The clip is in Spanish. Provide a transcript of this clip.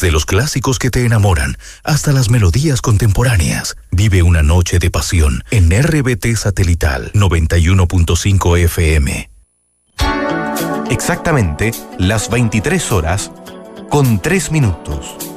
Desde los clásicos que te enamoran hasta las melodías contemporáneas, vive una noche de pasión en RBT Satelital 91.5 FM. Exactamente las 23 horas con 3 minutos.